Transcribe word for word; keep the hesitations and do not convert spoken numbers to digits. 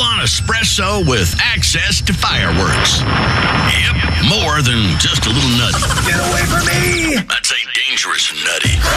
full-on espresso with access to fireworks. Yep, more than just a little nutty. Get away from me! I'd say dangerous nutty.